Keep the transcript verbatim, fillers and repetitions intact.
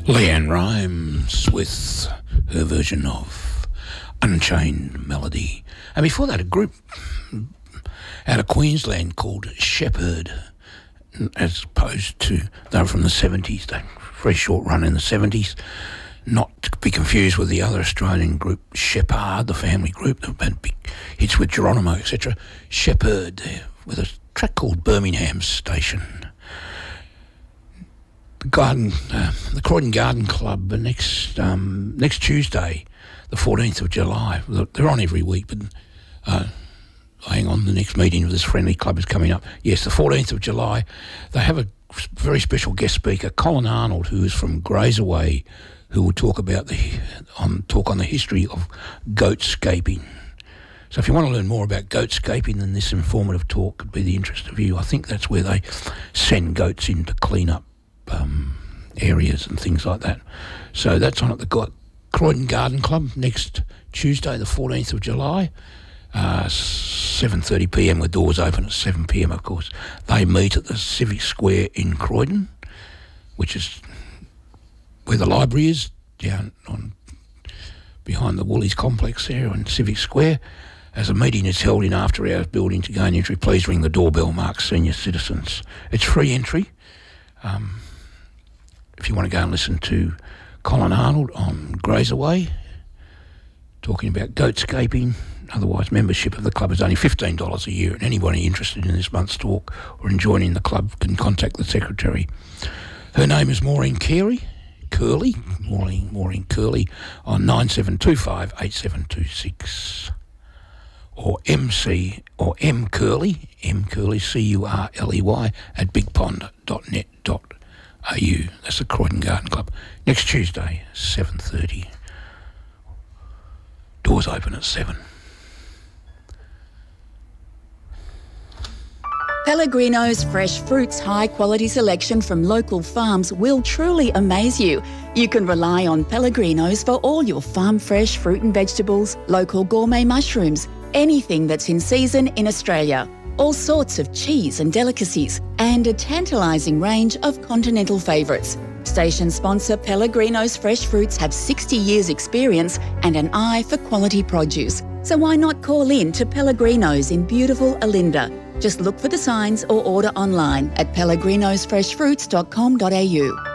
Leanne Rimes with her version of Unchained Melody. And before that, a group out of Queensland called Shepherd, as opposed to, they were from the seventies, they very short run in the seventies, not to be confused with the other Australian group, Shepherd, the family group, that had big hits with Geronimo, et cetera. Shepherd, with a track called Birmingham Station. The Garden, uh, the Croydon Garden Club, uh, next um, next Tuesday, the fourteenth of July. They're on every week, but uh, hang on, the next meeting of this friendly club is coming up. Yes, the fourteenth of July. They have a very special guest speaker, Colin Arnold, who is from Graysaway, who will talk about the on talk on the history of goatscaping. So if you want to learn more about goatscaping, then this informative talk could be the interest of you. I think that's where they send goats in to clean up Um, areas and things like that. So that's on at the Croydon Garden Club next Tuesday, the fourteenth of July, uh, seven thirty p m with doors open at seven p m, of course. They meet at the Civic Square in Croydon, which is where the library is, down on behind the Woolies complex there on Civic Square. As a meeting is held in after-hours building to gain entry, please ring the doorbell marked senior citizens. It's free entry. Um, If you want to go and listen to Colin Arnold on Graysaway, talking about goatscaping, otherwise membership of the club is only fifteen dollars a year, and anybody interested in this month's talk or in joining the club can contact the secretary. Her name is Maureen Carey, Curley, Maureen, Maureen Curley, on nine seven two five eight seven two six, or M C, or M Curley, M Curley, C U R L E Y, at bigpond dot net dot A U. That's the Croydon Garden Club. Next Tuesday, seven thirty. Doors open at seven. Pellegrino's fresh fruits high quality selection from local farms will truly amaze you. You can rely on Pellegrino's for all your farm fresh fruit and vegetables, local gourmet mushrooms, anything that's in season in Australia. All sorts of cheese and delicacies, and a tantalising range of continental favourites. Station sponsor Pellegrino's Fresh Fruits have sixty years experience and an eye for quality produce. So why not call in to Pellegrino's in beautiful Olinda? Just look for the signs or order online at pellegrinos fresh fruits dot com dot a u.